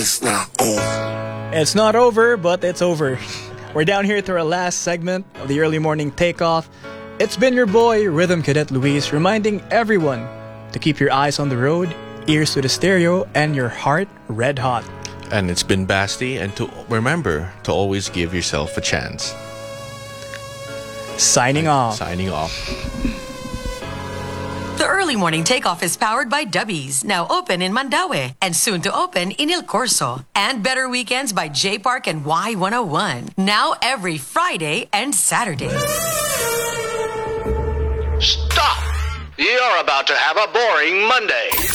It's not over. It's not over, but it's over. We're down here to our last segment of the early morning takeoff. It's been your boy, Rhythm Cadet Luis, reminding everyone to keep your eyes on the road, ears to the stereo, and your heart red hot. And it's been Basti, and to remember to always give yourself a chance. Signing off. Signing off. The early morning takeoff is powered by Dubbies, now open in Mandaue and soon to open in El Corso. And Better Weekends by J Park and Y101, now every Friday and Saturday. Stop! You're about to have a boring Monday.